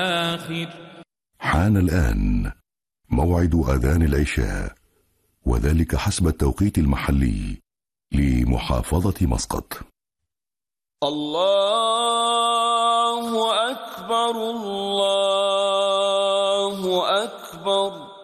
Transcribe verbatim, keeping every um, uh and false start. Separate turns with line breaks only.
الآخر.
حان الآن موعد أذان العشاء، وذلك حسب التوقيت المحلي لمحافظة مسقط.
الله أكبر الله